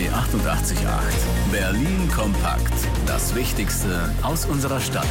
888. Berlin kompakt. Das Wichtigste aus unserer Stadt.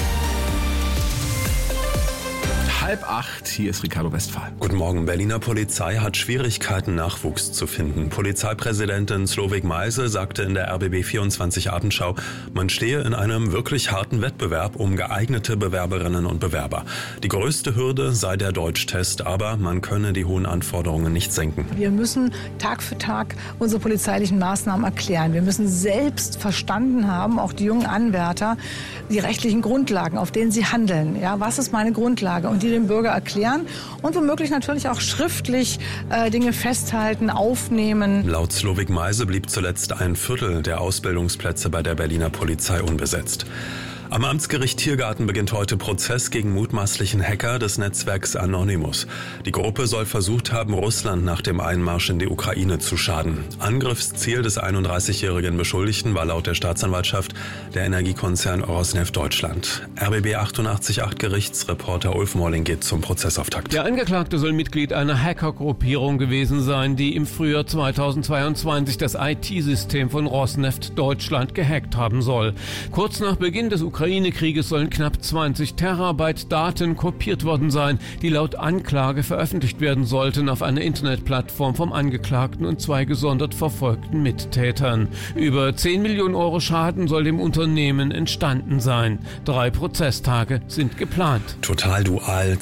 7:30, hier ist Ricardo Westphal. Guten Morgen. Berliner Polizei hat Schwierigkeiten, Nachwuchs zu finden. Polizeipräsidentin Slowik Meise sagte in der RBB 24 Abendschau, man stehe in einem wirklich harten Wettbewerb um geeignete Bewerberinnen und Bewerber. Die größte Hürde sei der Deutschtest, aber man könne die hohen Anforderungen nicht senken. Wir müssen Tag für Tag unsere polizeilichen Maßnahmen erklären. Wir müssen selbst verstanden haben, auch die jungen Anwärter, die rechtlichen Grundlagen, auf denen sie handeln. Ja, was ist meine Grundlage? Und die dem Bürger erklären und womöglich natürlich auch schriftlich Dinge festhalten, aufnehmen. Laut Slowik Meise blieb zuletzt 1/4 der Ausbildungsplätze bei der Berliner Polizei unbesetzt. Am Amtsgericht Tiergarten beginnt heute Prozess gegen mutmaßlichen Hacker des Netzwerks Anonymous. Die Gruppe soll versucht haben, Russland nach dem Einmarsch in die Ukraine zu schaden. Angriffsziel des 31-jährigen Beschuldigten war laut der Staatsanwaltschaft der Energiekonzern Rosneft Deutschland. RBB 88.8 Gerichtsreporter Ulf Molling geht zum Prozessauftakt. Der Angeklagte soll Mitglied einer Hackergruppierung gewesen sein, die im Frühjahr 2022 das IT-System von Rosneft Deutschland gehackt haben soll. Kurz nach Beginn des Ukraine-Krieges sollen knapp 20 Terabyte Daten kopiert worden sein, die laut Anklage veröffentlicht werden sollten auf einer Internetplattform vom Angeklagten und 2 gesondert verfolgten Mittätern. Über 10 Millionen Euro Schaden soll dem Unternehmen entstanden sein. 3 Prozesstage sind geplant. Total Dual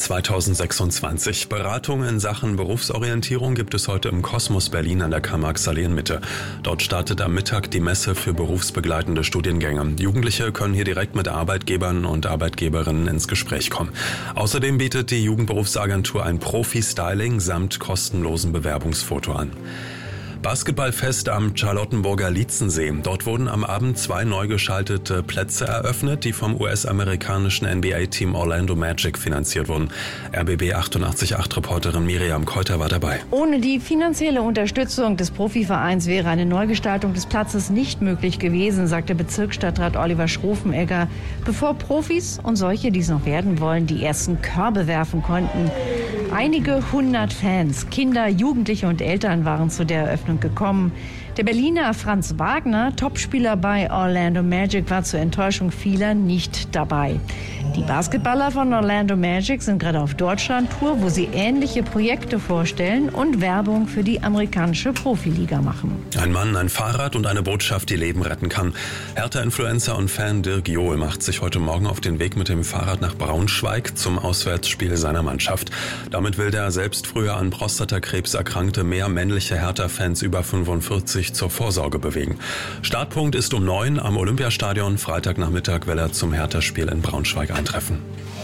2026. Beratung in Sachen Berufsorientierung gibt es heute im Kosmos Berlin an der Karl-Marx-Allee in Mitte. Dort startet am Mittag die Messe für berufsbegleitende Studiengänge. Jugendliche können hier direkt mit Arbeitgebern und Arbeitgeberinnen ins Gespräch kommen. Außerdem bietet die Jugendberufsagentur ein Profi-Styling samt kostenlosen Bewerbungsfoto an. Basketballfest am Charlottenburger Lietzensee. Dort wurden am Abend 2 neu geschaltete Plätze eröffnet, die vom US-amerikanischen NBA-Team Orlando Magic finanziert wurden. RBB 88.8 Reporterin Miriam Keuter war dabei. Ohne die finanzielle Unterstützung des Profivereins wäre eine Neugestaltung des Platzes nicht möglich gewesen, sagte Bezirksstadtrat Oliver Schrofenegger, bevor Profis und solche, die es noch werden wollen, die ersten Körbe werfen konnten. Einige 100 Fans, Kinder, Jugendliche und Eltern waren zu der Eröffnung gekommen. Der Berliner Franz Wagner, Topspieler bei Orlando Magic, war zur Enttäuschung vieler nicht dabei. Die Basketballer von Orlando Magic sind gerade auf Deutschland-Tour, wo sie ähnliche Projekte vorstellen und Werbung für die amerikanische Profiliga machen. Ein Mann, ein Fahrrad und eine Botschaft, die Leben retten kann. Hertha-Influencer und Fan Dirk Johl macht sich heute Morgen auf den Weg mit dem Fahrrad nach Braunschweig zum Auswärtsspiel seiner Mannschaft. Damit will der selbst früher an Prostatakrebs erkrankte mehr männliche Hertha-Fans über 45 zur Vorsorge bewegen. Startpunkt ist um 9 am Olympiastadion. Freitagnachmittag will er zum Hertha-Spiel in Braunschweig eintreffen.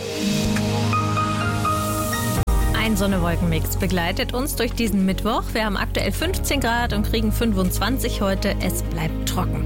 Ein Sonne-Wolken-Mix begleitet uns durch diesen Mittwoch. Wir haben aktuell 15 Grad und kriegen 25 heute. Es bleibt trocken.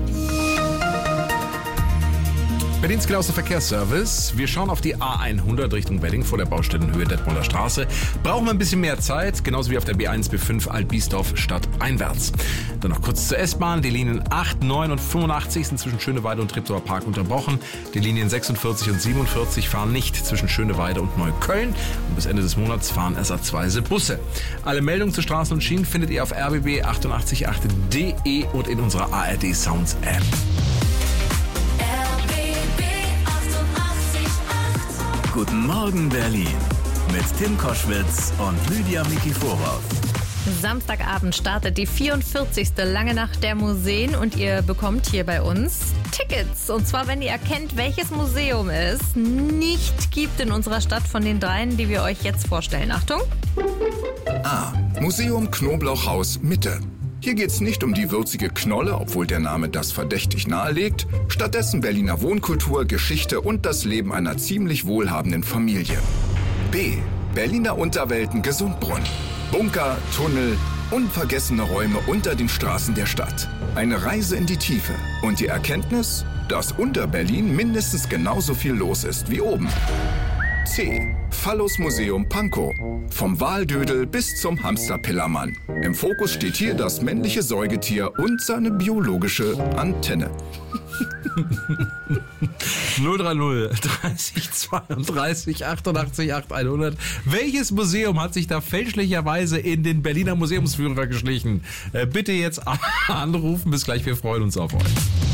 Berlins genauester Verkehrsservice. Wir schauen auf die A100 Richtung Wedding vor der Baustellenhöhe Detmolder Straße. Brauchen wir ein bisschen mehr Zeit, genauso wie auf der B1, B5 Alt-Biesdorf stadteinwärts. Dann noch kurz zur S-Bahn. Die Linien 8, 9 und 85 sind zwischen Schöneweide und Treptower Park unterbrochen. Die Linien 46 und 47 fahren nicht zwischen Schöneweide und Neukölln. Und bis Ende des Monats fahren ersatzweise Busse. Alle Meldungen zu Straßen und Schienen findet ihr auf rbb888.de und in unserer ARD Sounds App. Guten Morgen Berlin mit Tim Koschwitz und Lydia Mikiforov. Samstagabend startet die 44. Lange Nacht der Museen und ihr bekommt hier bei uns Tickets. Und zwar, wenn ihr erkennt, welches Museum es nicht gibt in unserer Stadt von den 3, die wir euch jetzt vorstellen. Achtung! A. Museum Knoblauchhaus Mitte. Hier geht's nicht um die würzige Knolle, obwohl der Name das verdächtig nahelegt. Stattdessen Berliner Wohnkultur, Geschichte und das Leben einer ziemlich wohlhabenden Familie. B. Berliner Unterwelten Gesundbrunn. Bunker, Tunnel, unvergessene Räume unter den Straßen der Stadt. Eine Reise in die Tiefe und die Erkenntnis, dass unter Berlin mindestens genauso viel los ist wie oben. C. Phallus Museum Pankow. Vom Waldödel bis zum Hamsterpillermann. Im Fokus steht hier das männliche Säugetier und seine biologische Antenne. 030 30 32 88 8100. Welches Museum hat sich da fälschlicherweise in den Berliner Museumsführer geschlichen? Bitte jetzt anrufen. Bis gleich, wir freuen uns auf euch.